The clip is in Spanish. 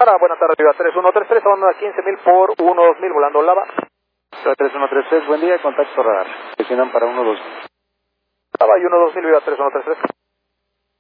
Para, buenas tardes, Viva 3133, abandona 15.000 por 12000, volando Lava. 3133, buen día, contacto radar. Presionan para 12. Lava y 12000, Viva 3133.